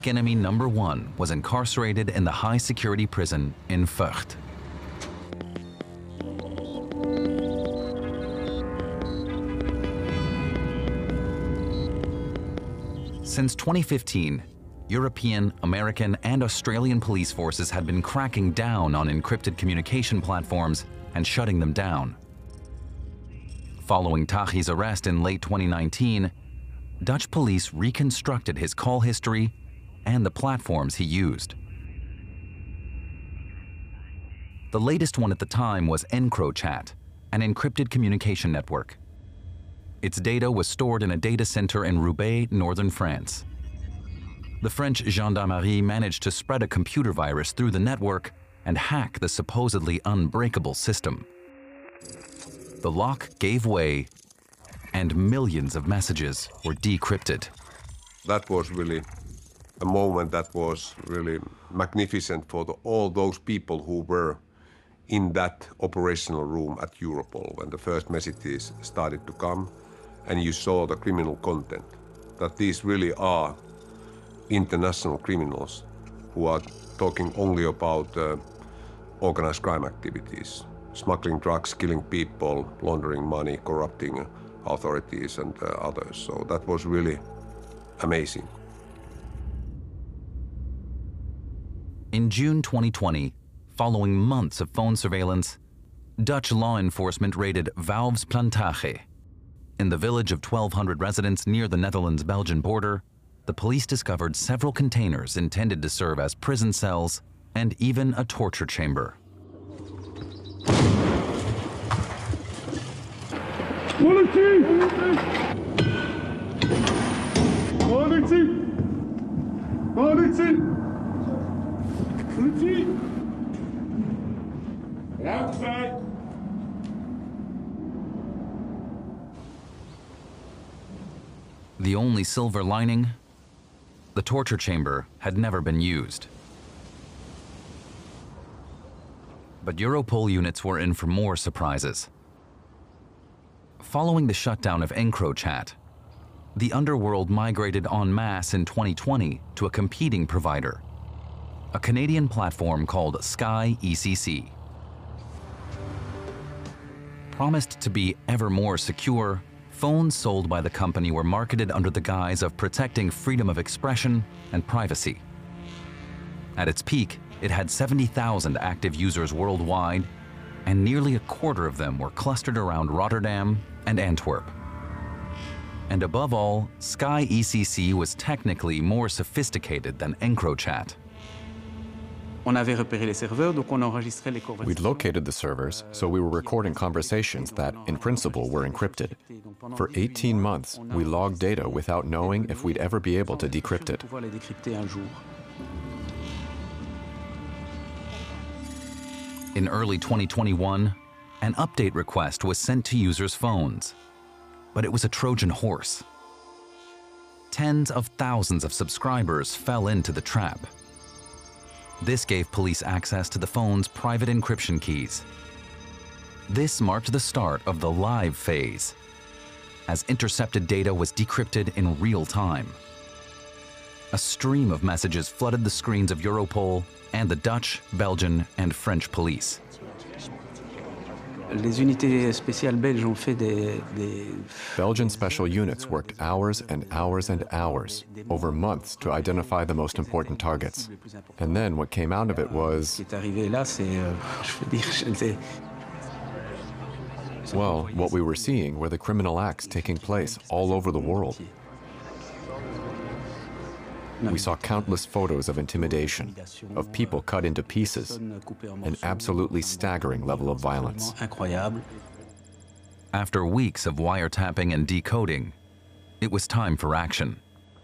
Enemy number one was incarcerated in the high-security prison in Vught. Since 2015, European, American, and Australian police forces had been cracking down on encrypted communication platforms and shutting them down. Following Taghi's arrest in late 2019, Dutch police reconstructed his call history and the platforms he used. The latest one at the time was EncroChat, an encrypted communication network. Its data was stored in a data center in Roubaix, northern France. The French gendarmerie managed to spread a computer virus through the network and hack the supposedly unbreakable system. The lock gave way, and millions of messages were decrypted. That was really a moment that was really magnificent for all those people who were in that operational room at Europol when the first messages started to come, and you saw the criminal content, that these really are international criminals who are talking only about organized crime activities, smuggling drugs, killing people, laundering money, corrupting authorities and others. So that was really amazing. In June 2020, following months of phone surveillance, Dutch law enforcement raided Wouw's Plantage. In the village of 1,200 residents near the Netherlands-Belgian border, the police discovered several containers intended to serve as prison cells and even a torture chamber. Politie! Politie! Politie! Politie! Ruimte vrij! The only silver lining? The torture chamber had never been used. But Europol units were in for more surprises. Following the shutdown of EncroChat, the underworld migrated en masse in 2020 to a competing provider, a Canadian platform called Sky ECC. Promised to be ever more secure, phones sold by the company were marketed under the guise of protecting freedom of expression and privacy. At its peak, it had 70,000 active users worldwide, and nearly a quarter of them were clustered around Rotterdam and Antwerp. And above all, Sky ECC was technically more sophisticated than EncroChat. We'd located the servers, so we were recording conversations that, in principle, were encrypted. For 18 months, we logged data without knowing if we'd ever be able to decrypt it. In early 2021, an update request was sent to users' phones. But it was a Trojan horse. Tens of thousands of subscribers fell into the trap. This gave police access to the phone's private encryption keys. This marked the start of the live phase, as intercepted data was decrypted in real time. A stream of messages flooded the screens of Europol and the Dutch, Belgian, and French police. Belgian special units worked hours and hours and hours, over months, to identify the most important targets. And then what came out of it was, well, what we were seeing were the criminal acts taking place all over the world. We saw countless photos of intimidation, of people cut into pieces, an absolutely staggering level of violence. After weeks of wiretapping and decoding, it was time for action.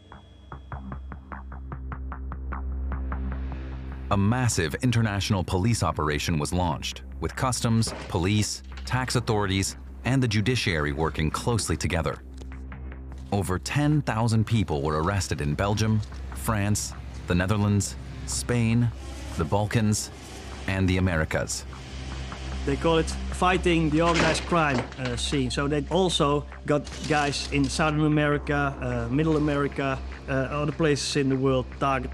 A massive international police operation was launched, with customs, police, tax authorities, and the judiciary working closely together. Over 10,000 people were arrested in Belgium, France, the Netherlands, Spain, the Balkans, and the Americas. They call it fighting the organized crime scene. So they also got guys in Southern America, Middle America, other places in the world targeted.